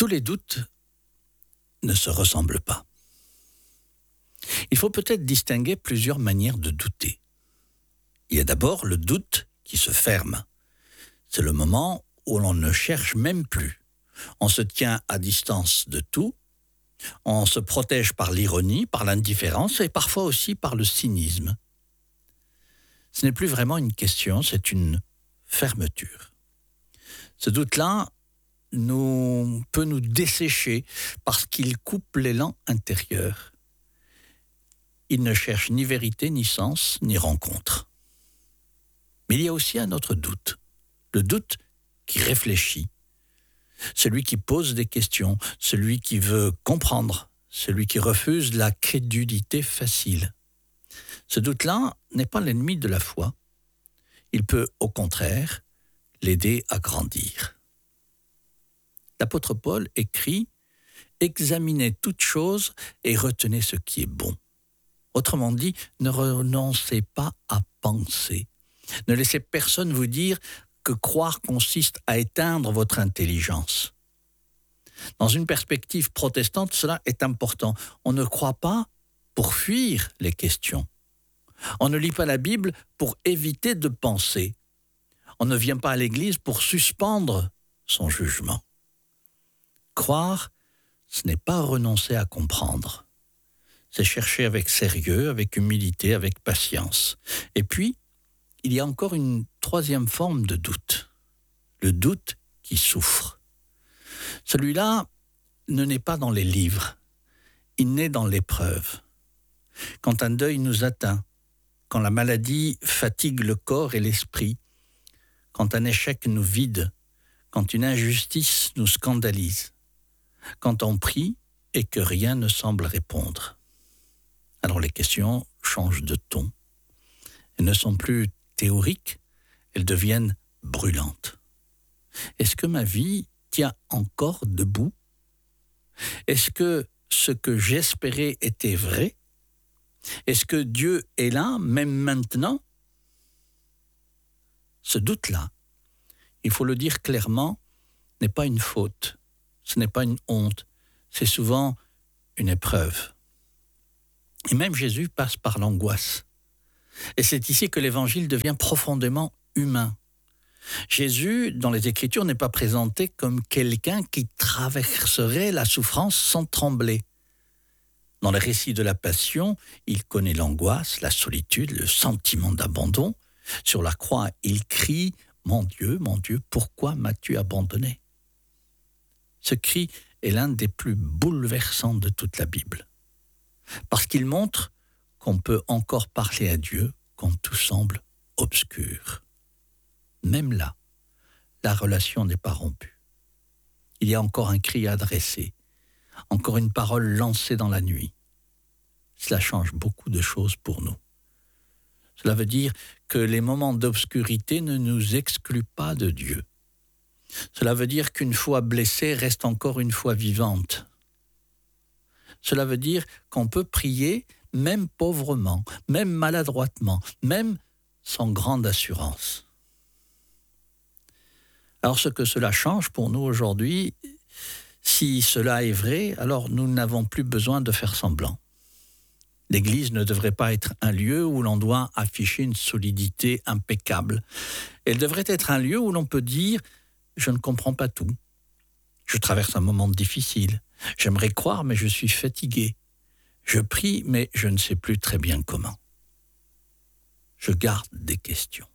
Tous les doutes ne se ressemblent pas. Il faut peut-être distinguer plusieurs manières de douter. Il y a d'abord le doute qui se ferme. C'est le moment où l'on ne cherche même plus. On se tient à distance de tout, on se protège par l'ironie, par l'indifférence et parfois aussi par le cynisme. Ce n'est plus vraiment une question, c'est une fermeture. Ce doute-là peut nous dessécher parce qu'il coupe l'élan intérieur. Il ne cherche ni vérité, ni sens, ni rencontre. Mais il y a aussi un autre doute, le doute qui réfléchit, celui qui pose des questions, celui qui veut comprendre, celui qui refuse la crédulité facile. Ce doute-là n'est pas l'ennemi de la foi. Il peut, au contraire, l'aider à grandir. L'apôtre Paul écrit « Examinez toutes choses et retenez ce qui est bon ». Autrement dit, ne renoncez pas à penser. Ne laissez personne vous dire que croire consiste à éteindre votre intelligence. Dans une perspective protestante, cela est important. On ne croit pas pour fuir les questions. On ne lit pas la Bible pour éviter de penser. On ne vient pas à l'église pour suspendre son jugement. Croire, ce n'est pas renoncer à comprendre. C'est chercher avec sérieux, avec humilité, avec patience. Et puis, il y a encore une troisième forme de doute. Le doute qui souffre. Celui-là ne naît pas dans les livres. Il naît dans l'épreuve. Quand un deuil nous atteint, quand la maladie fatigue le corps et l'esprit, quand un échec nous vide, quand une injustice nous scandalise, quand on prie et que rien ne semble répondre. Alors les questions changent de ton. Elles ne sont plus théoriques, elles deviennent brûlantes. Est-ce que ma vie tient encore debout? Est-ce que ce que j'espérais était vrai? Est-ce que Dieu est là, même maintenant? Ce doute-là, il faut le dire clairement, n'est pas une faute, ce n'est pas une honte, c'est souvent une épreuve. Et même Jésus passe par l'angoisse. Et c'est ici que l'Évangile devient profondément humain. Jésus, dans les Écritures, n'est pas présenté comme quelqu'un qui traverserait la souffrance sans trembler. Dans le récit de la Passion, il connaît l'angoisse, la solitude, le sentiment d'abandon. Sur la croix, il crie « Mon Dieu, pourquoi m'as-tu abandonné ?» Ce cri est l'un des plus bouleversants de toute la Bible. Parce qu'il montre qu'on peut encore parler à Dieu quand tout semble obscur. Même là, la relation n'est pas rompue. Il y a encore un cri adressé, encore une parole lancée dans la nuit. Cela change beaucoup de choses pour nous. Cela veut dire que les moments d'obscurité ne nous excluent pas de Dieu. Cela veut dire qu'une foi blessée reste encore une foi vivante. Cela veut dire qu'on peut prier même pauvrement, même maladroitement, même sans grande assurance. Alors ce que cela change pour nous aujourd'hui, si cela est vrai, alors nous n'avons plus besoin de faire semblant. L'Église ne devrait pas être un lieu où l'on doit afficher une solidité impeccable. Elle devrait être un lieu où l'on peut dire « je ne comprends pas tout ». Je traverse un moment difficile. J'aimerais croire, mais je suis fatigué. Je prie, mais je ne sais plus très bien comment. Je garde des questions.